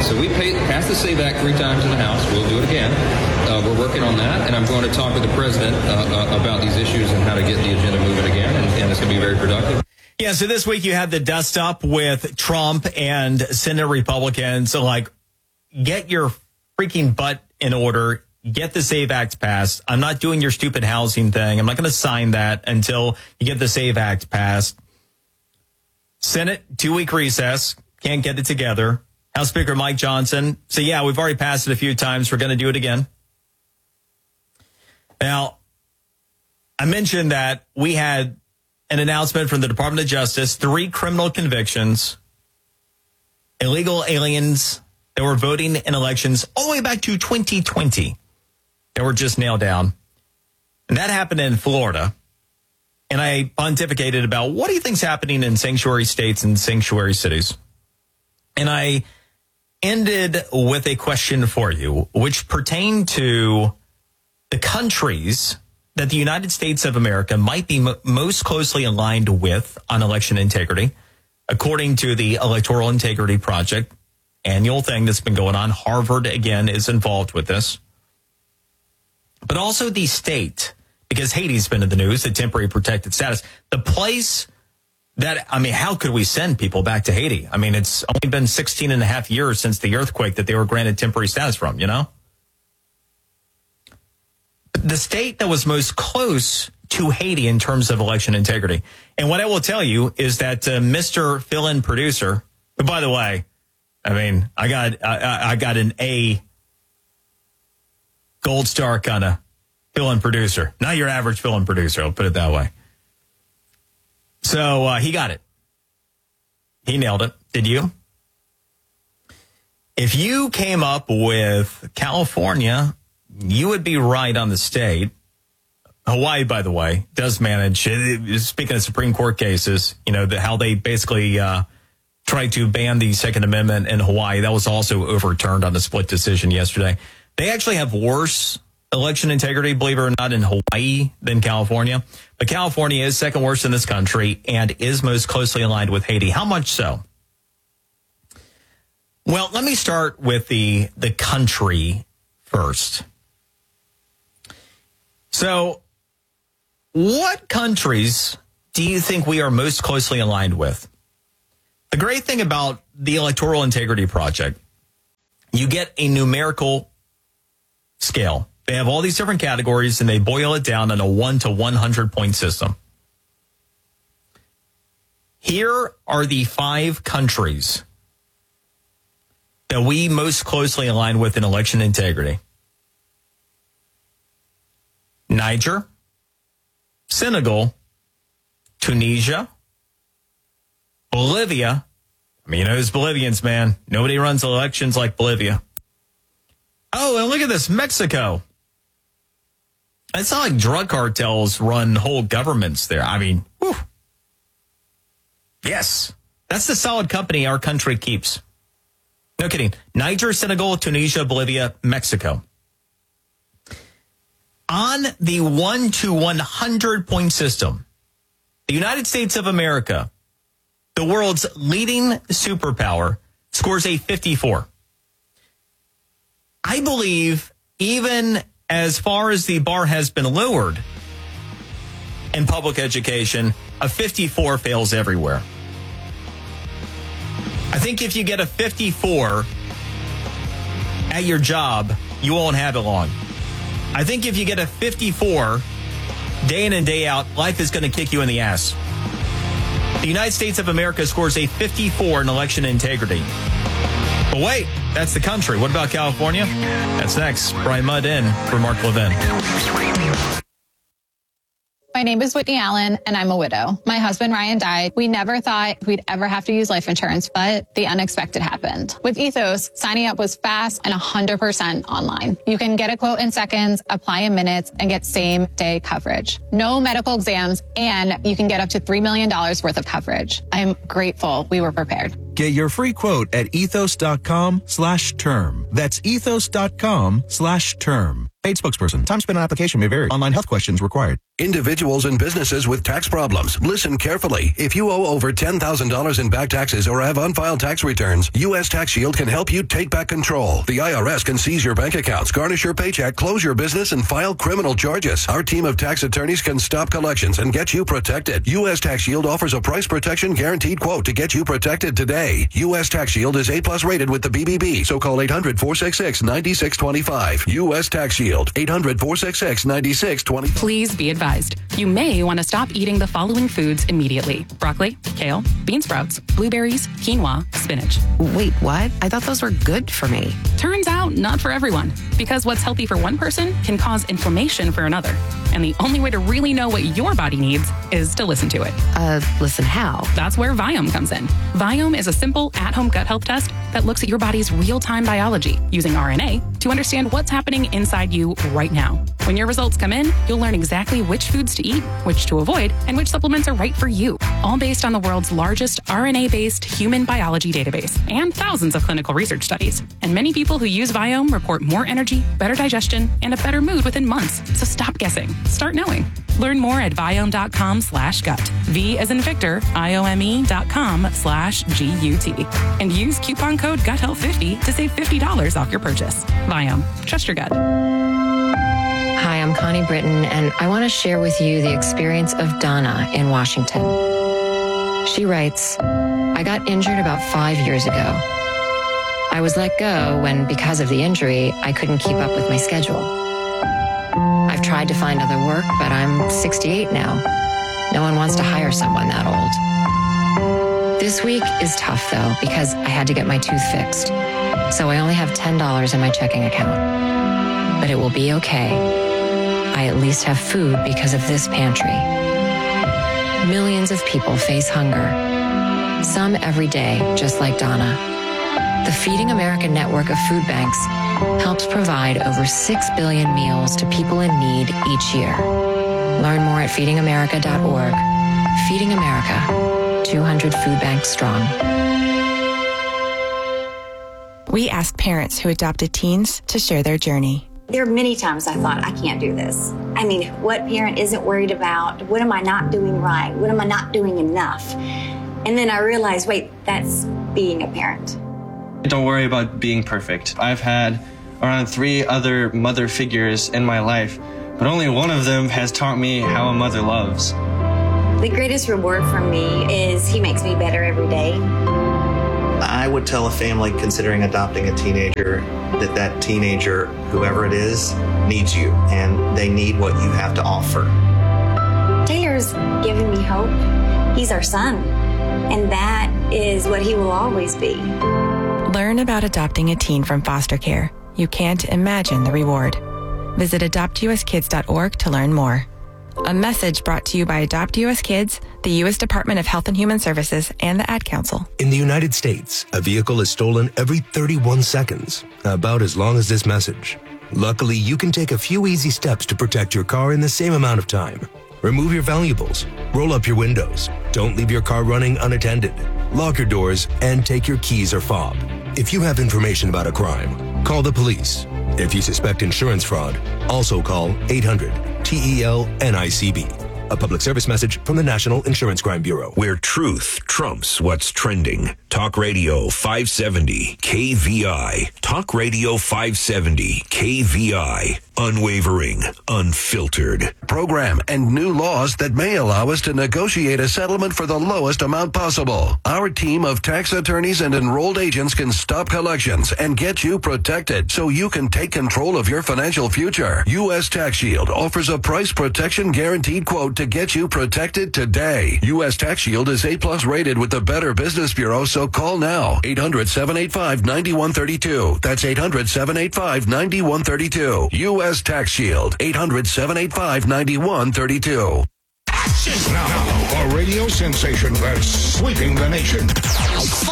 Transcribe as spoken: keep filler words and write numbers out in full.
So we pay, passed the SAVE Act three times in the House. We'll do it again. Uh, we're working on that, and I'm going to talk with the president uh, uh, about these issues and how to get the agenda moving again, and, and it's going to be very productive. Yeah, so this week you had the dust up with Trump and Senate Republicans. So, like, get your freaking butt in order. Get the SAVE Act passed. I'm not doing your stupid housing thing. I'm not going to sign that until you get the SAVE Act passed. Senate, two-week recess. Can't get it together. House Speaker Mike Johnson. So, yeah, we've already passed it a few times. We're going to do it again. Now, I mentioned that we had an announcement from the Department of Justice, three criminal convictions, illegal aliens that were voting in elections all the way back to twenty twenty that were just nailed down. And that happened in Florida. And I pontificated about what do you think's happening in sanctuary states and sanctuary cities? And I ended with a question for you, which pertained to the countries that the United States of America might be mo- most closely aligned with on election integrity, according to the Electoral Integrity Project annual thing that's been going on. Harvard, again, is involved with this. But also the state, because Haiti's been in the news, the temporary protected status. The place that, I mean, how could we send people back to Haiti? I mean, it's only been sixteen and a half years since the earthquake that they were granted temporary status from, you know? The state that was most close to Haiti in terms of election integrity. And what I will tell you is that uh, Mister Fill-in Producer, who, by the way, I mean, I got I, I got an A gold star kind of fill-in producer. Not your average fill-in producer, I'll put it that way. So uh, he got it. He nailed it. Did you? If you came up with California, you would be right on the state. Hawaii, by the way, does manage, speaking of Supreme Court cases, you know, the, how they basically uh, tried to ban the Second Amendment in Hawaii. That was also overturned on a split decision yesterday. They actually have worse election integrity, believe it or not, in Hawaii than California. But California is second worst in this country and is most closely aligned with Haiti. How much so? Well, let me start with the the country first. So, what countries do you think we are most closely aligned with? The great thing about the Electoral Integrity Project, you get a numerical scale. They have all these different categories, and they boil it down in a one to one hundred point system. Here are the five countries that we most closely align with in election integrity. Niger, Senegal, Tunisia, Bolivia. I mean, you know, those Bolivians, man. Nobody runs elections like Bolivia. Oh, and look at this, Mexico. It's not like drug cartels run whole governments there. I mean, whew. Yes, that's the solid company our country keeps. No kidding. Niger, Senegal, Tunisia, Bolivia, Mexico. On the one to one hundred point system, the United States of America, the world's leading superpower, scores a fifty-four. I believe even as far as the bar has been lowered in public education, a fifty-four fails everywhere. I think if you get a fifty-four at your job, you won't have it long. I think if you get a fifty-four day in and day out, life is going to kick you in the ass. The United States of America scores a fifty-four in election integrity. But wait, that's the country. What about California? That's next. Brian Mudd in for Mark Levin. My name is Whitney Allen, and I'm a widow. My husband, Ryan, died. We never thought we'd ever have to use life insurance, but the unexpected happened. With Ethos, signing up was fast and one hundred percent online. You can get a quote in seconds, apply in minutes, and get same-day coverage. No medical exams, and you can get up to three million dollars worth of coverage. I'm grateful we were prepared. Get your free quote at ethos.com slash term. That's ethos.com slash term. Paid spokesperson. Time spent on application may vary. Online health questions required. Individuals and businesses with tax problems, listen carefully. If you owe over ten thousand dollars in back taxes or have unfiled tax returns, U S Tax Shield can help you take back control. The I R S can seize your bank accounts, garnish your paycheck, close your business, and file criminal charges. Our team of tax attorneys can stop collections and get you protected. U S Tax Shield offers a price protection guaranteed quote to get you protected today. U S Tax Shield is A plus rated with the B B B, so call eight hundred, four six six, nine six two five. U S Tax Shield, eight hundred, four six six, nine six two five. Please be advised. You may want to stop eating the following foods immediately. Broccoli, kale, bean sprouts, blueberries, quinoa, spinach. Wait, what? I thought those were good for me. Turns out, not for everyone. Because what's healthy for one person can cause inflammation for another. And the only way to really know what your body needs is to listen to it. Uh, listen how? That's where Viome comes in. Viome is a simple at-home gut health test that looks at your body's real-time biology using R N A to understand what's happening inside you right now. When your results come in, you'll learn exactly which foods to eat, which to avoid, and which supplements are right for you. All based on the world's largest R N A-based human biology database and thousands of clinical research studies. And many people who use Viome report more energy, better digestion, and a better mood within months. So stop guessing. Start knowing. Learn more at Viome.com slash gut. V as in Victor, I-O-M-E dot com slash G-U-T. And use coupon code gut health fifty to save fifty dollars off your purchase. Viome. Trust your gut. Hi, I'm Connie Britton, and I want to share with you the experience of Donna in Washington. She writes, I got injured about five years ago. I was let go when, because of the injury, I couldn't keep up with my schedule. I've tried to find other work, but I'm sixty-eight now. No one wants to hire someone that old. This week is tough, though, because I had to get my tooth fixed. So I only have ten dollars in my checking account. But it will be okay. I at least have food because of this pantry. Millions of people face hunger. Some every day, just like Donna. The Feeding America network of food banks helps provide over six billion meals to people in need each year. Learn more at feeding america dot org. Feeding America, two hundred food banks strong. We ask parents who adopted teens to share their journey. There are many times I thought, I can't do this. I mean, what parent isn't worried about? What am I not doing right? What am I not doing enough? And then I realized, wait, that's being a parent. Don't worry about being perfect. I've had around three other mother figures in my life, but only one of them has taught me how a mother loves. The greatest reward for me is he makes me better every day. I would tell a family considering adopting a teenager that that teenager, whoever it is, needs you, and they need what you have to offer. Taylor's giving me hope. He's our son, and that is what he will always be. Learn about adopting a teen from foster care. You can't imagine the reward. Visit adopt u s kids dot org to learn more. A message brought to you by Adopt U S Kids, the U S Department of Health and Human Services, and the Ad Council. In the United States, a vehicle is stolen every thirty-one seconds, about as long as this message. Luckily, you can take a few easy steps to protect your car in the same amount of time. Remove your valuables, roll up your windows, don't leave your car running unattended, lock your doors, and take your keys or fob. If you have information about a crime, call the police. If you suspect insurance fraud, also call eight hundred T E L N I C B. A public service message from the National Insurance Crime Bureau. Where truth trumps what's trending. Talk Radio five seventy K V I. Talk Radio five seventy K V I. Unwavering, unfiltered. Program and new laws that may allow us to negotiate a settlement for the lowest amount possible. Our team of tax attorneys and enrolled agents can stop collections and get you protected so you can take control of your financial future. U S Tax Shield offers a price protection guaranteed quote to get you protected today. U S Tax Shield is A plus rated with the Better Business Bureau, so call now. eight hundred, seven eight five, nine one three two. That's eight hundred, seven eight five, nine one three two. U S Tax Shield, eight hundred, seven eight five, nine one three two. Now, a radio sensation that's sweeping the nation.